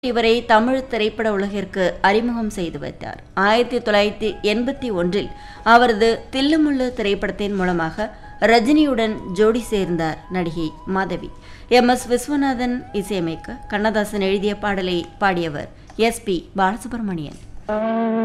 இவரை தமிழ் திரைப்பட உலகிற்கு அறிமுகம் செய்து வைத்தார். 1981 அவரது தில்லுமுள்ளு திரைப்படத்தின் மூலமாக ரஜினியுடன் ஜோடி சேர்ந்தார் நடிகை மாதவி. MS விஸ்வநாதன் இசையமைக்க கண்ணதாசன் எழுதிய பாடலை பாடியவர் SP பாலசுப்ரமணியன்.